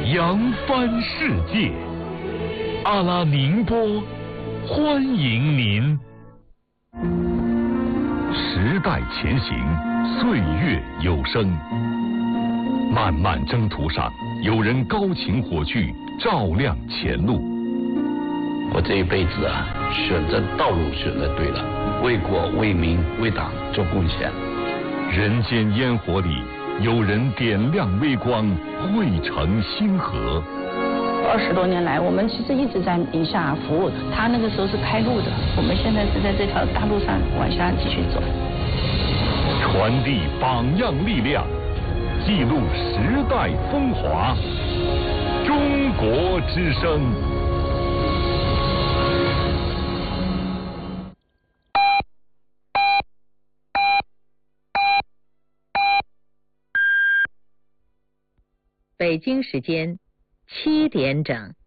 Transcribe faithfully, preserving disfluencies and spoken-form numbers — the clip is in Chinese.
扬帆世界，阿拉宁波欢迎您。时代前行，岁月有声。漫漫征途上，有人高擎火炬，照亮前路。 我这一辈子啊，选择道路选择对了，为国为民为党做贡献。 人间烟火里，有人点亮微光，汇成星河。 二十多年来，我们其实一直在宁夏服务。他那个时候是开路的，我们现在是在这条大路上往下继续走。 传递榜样力量，记录时代风华。中国之声。 北京时间七点整。